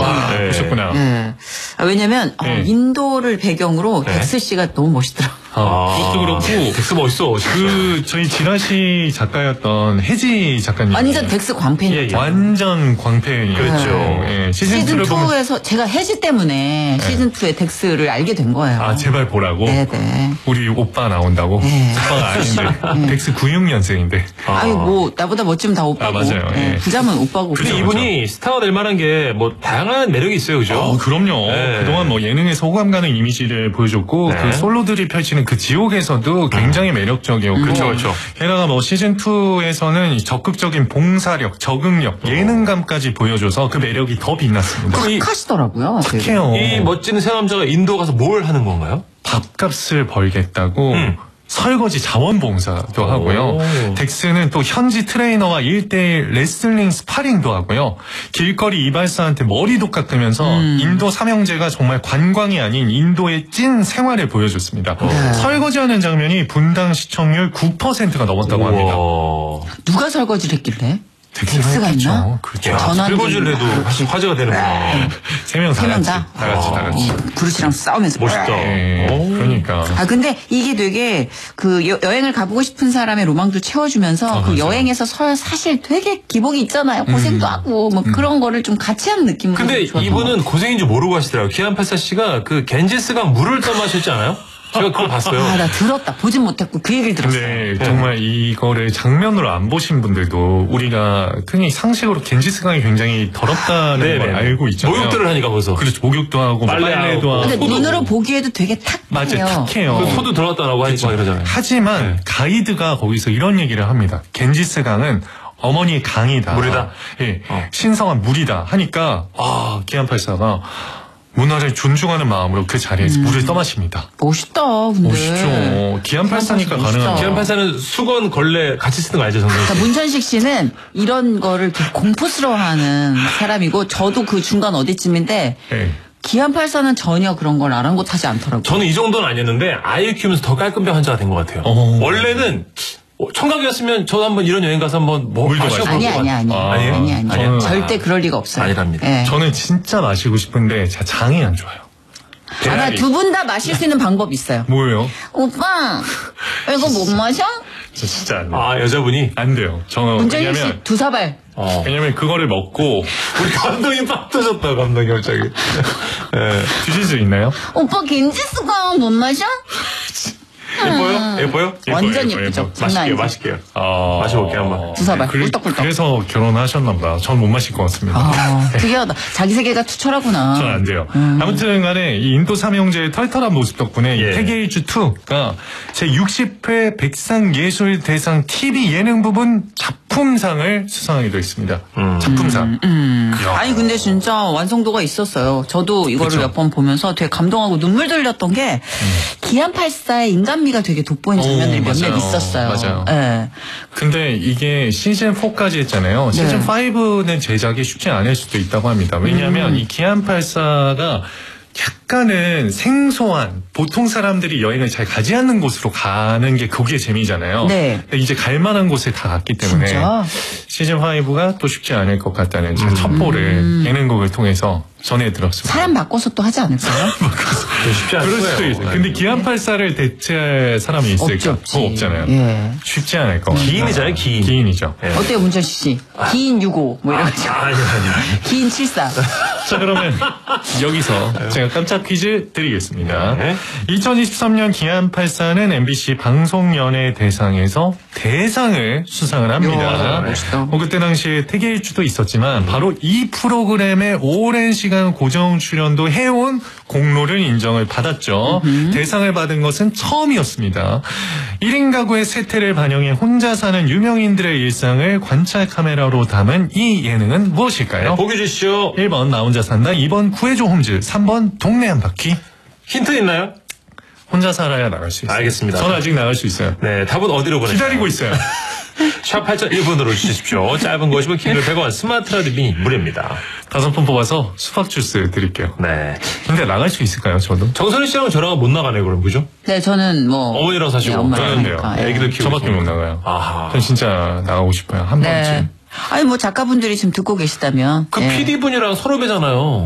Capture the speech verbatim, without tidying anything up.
아, 네. 보셨구나. 네. 아, 왜냐면 어, 네. 인도를 배경으로 네. 덱스 씨가 너무 멋있더라고요. 아, 그것도 그렇고 덱스 멋있어. 그 저희 지라시 작가였던 혜지 작가님 완전 덱스 광팬이죠. 예, 예. 완전 광팬이에요. 그렇죠. 예, 시즌 시즌 이를 보면 이에서 제가 해지 때문에 시즌 이의 덱스를 알게 된 거예요. 아 제발 보라고. 네네. 우리 오빠 나온다고. 네. 오빠가 아닌데 덱스 구십육 년생인데. 아. 아유 뭐 나보다 멋지면 다 오빠고. 아, 맞아요. 네, 예. 부자면 오빠고. 근데 그렇죠, 이분이 스타가 될 만한 게 뭐 다양한 매력이 있어요, 그죠? 어, 그럼요. 네. 그동안 뭐 예능에서 호감 가는 이미지를 보여줬고, 네. 그 솔로들이 펼치는 그 지옥에서도 굉장히 매력적이었고, 그렇죠, 그렇죠. 게다가 뭐 시즌 이에서는 적극적인 봉사력, 적응력, 예능감까지 보여줘서 그 매력이 더 빛났습니다. 그럼 이, 착하시더라고요. 되게. 착해요. 이 멋진 새 남자가 인도 가서 뭘 하는 건가요? 밥값을 벌겠다고 음. 설거지 자원봉사도 하고요. 오. 덱스는 또 현지 트레이너와 일 대일 레슬링 스파링도 하고요. 길거리 이발사한테 머리도 깎으면서 음. 인도 삼형제가 정말 관광이 아닌 인도의 찐 생활을 보여줬습니다. 네. 설거지하는 장면이 분당 시청률 구 퍼센트가 넘었다고 합니다. 우와. 누가 설거지를 했길래? 덱스가 덱스가 했겠죠. 있나? 그렇죠. 야, 전환기. 설거지를 해도 화제가 되는구나. 세 명 다 세 명 같이. 다? 다 같이, 다 같이. 이 그릇이랑 싸우면서. 멋있다. 예, 오. 그러니까. 아 근데 이게 되게 그 여, 여행을 가보고 싶은 사람의 로망도 채워주면서 아, 그 맞아요. 여행에서 서, 사실 되게 기복이 있잖아요. 고생도 하고 뭐 그런 거를 좀 같이 하는 느낌으로. 근데 좋았던 것 이분은 고생인 줄 모르고 하시더라고요. 기안팔사 씨가 그 겐지스강 물을 떠마셨지 않아요? 제가 그걸 봤어요. 같아요. 아, 나 들었다. 보진 못했고 그 얘기를 들었어요. 근데 정말 이거를 장면으로 안 보신 분들도 우리가 흔히 상식으로 겐지스강이 굉장히 더럽다는 네네. 걸 알고 있잖아요. 목욕들을 하니까 거기서. 그렇죠. 목욕도 하고 빨래하고. 빨래도 하고. 근데 소도- 눈으로 보기에도 되게 탁해요. 맞아요. 탁해요. 그 소도 들어갔다라고 하니까 이러잖아요. 하지만 네. 가이드가 거기서 이런 얘기를 합니다. 겐지스강은 어머니의 강이다. 물이다? 예, 어. 신성한 물이다. 하니까 아 기안팔사가 문화를 존중하는 마음으로 그 자리에서 물을 떠마십니다. 멋있다. 근데. 멋있죠. 기안팔사니까 멋있다. 가능한. 기안팔사는 수건, 걸레 같이 쓰는 거 알죠, 정선 자, 씨? 문천식 씨는 이런 거를 되게 공포스러워하는 사람이고 저도 그 중간 어디쯤인데 예. 기안팔사는 전혀 그런 걸 아랑곳하지 않더라고요. 저는 이 정도는 아니었는데 아이를 키우면서 더 깔끔병 환자가 된 것 같아요. 어. 원래는 청각이었으면 저도 한번 이런 여행 가서 한번 뭐 물도 마셔볼 아니 것 아니 아니 같- 아, 아니 아니 아니에요? 아니 저는- 절대 그럴 리가 없어요. 아니랍니다. 예. 저는 진짜 마시고 싶은데 제가 장이 안 좋아요. 아마 두 분 다 마실 수 있는 방법이 있어요. 뭐예요? 오빠 이거 못 마셔? 저 진짜 안 돼요. 아, 여자분이? 안 돼요. 저는 문정일 씨 왜냐면 두 사발. 어. 왜냐면 그거를 먹고 우리 감독님 빡 터졌다, 감독님 갑자기. 예. 드실 수 있나요? 오빠 겐지스가 못 마셔? 예뻐요? 예뻐요? 완전 예뻐요, 예쁘죠. 예뻐요. 장난 맛있게요, 아니죠. 맛있게요. 아, 마셔볼게요, 한번. 두 사발. 그래, 꿀떡꿀떡. 그래서 결혼하셨나 보다. 전 못 마실 것 같습니다. 아, 특이하다. 자기 세계가 투철하구나. 전 안 돼요. 음. 아무튼 간에 이 인도 삼형제의 털털한 모습 덕분에 예. 이 태계일주이가 제육십 회 백상예술대상 티비 예능 부분 작품상을 수상하게 되어 있습니다. 음. 작품상. 음. 이야. 아니 근데 진짜 완성도가 있었어요. 저도 이거를 그쵸. 몇 번 보면서 되게 감동하고 눈물 들렸던 게 기안팔사의 인간미가 되게 돋보이는 오, 장면들이 몇몇 맞아요. 있었어요. 맞아요. 예. 근데 이게 시즌 사까지 했잖아요. 네. 시즌 오는 제작이 쉽지 않을 수도 있다고 합니다. 왜냐하면 음. 이 기안팔사가 약간은 생소한 보통 사람들이 여행을 잘 가지 않는 곳으로 가는 게 그게 재미잖아요. 네. 근데 이제 갈 만한 곳에 다 갔기 때문에 진짜? 시즌 오가 또 쉽지 않을 것 같다는 제 첩보를 예능곡을 통해서 전해 들었습니다. 사람 바꿔서 또 하지 않을까요? 쉽지 않을 그럴 수도 거예요. 있어요. 근데 기안팔사를 대체할 사람이 있을까? 없지, 없지. 어, 없잖아요. 예. 쉽지 않을 것 같아요. 기인이잖아요, 기인. 기인이죠. 예. 어때요, 문천식 씨? 기인 육오, 뭐 이런 거. 아니, 아니, 아니. 기인 칠사. 자, 그러면 여기서 제가 깜짝 퀴즈 드리겠습니다. 네. 이천이십삼 년 기안팔사는 엠비씨 방송연예대상에서 대상을 수상을 합니다. 이야, 멋있다. 뭐 그때 당시에 태계일주도 있었지만 바로 이 프로그램에 오랜 시간 고정 출연도 해온 공로를 인정을 받았죠. 대상을 받은 것은 처음이었습니다. 일 인 가구의 세태를 반영해 혼자 사는 유명인들의 일상을 관찰 카메라로 담은 이 예능은 무엇일까요? 보기 주시오. 일 번 나 혼자 산다, 이 번 구해줘 홈즈, 삼 번 동네 한 바퀴. 힌트 있나요? 혼자 살아야 나갈 수 있어요. 알겠습니다. 저는 아직 나갈 수 있어요. 네, 답은 어디로 보내요? 기다리고 있어요. 샵 팔공공일 번으로 주십시오. 짧은 거 오십 원, 킹글 백 원, 스마트 라디오 미니 무료입니다. 다섯 번 뽑아서 수박 주스 드릴게요. 네. 근데 나갈 수 있을까요, 저도? 정선희 씨랑은 저랑은 못 나가네요, 그럼, 그죠? 네, 저는 뭐. 어머니랑 사시고. 네, 엄마랑 그러는데요. 하니까. 예. 애기들 키우고. 저밖에 못 나가요. 아하. 전 진짜 나가고 싶어요. 한 네. 번쯤. 아니, 뭐 작가분들이 지금 듣고 계시다면. 그 예. 피디분이랑 서로 배잖아요.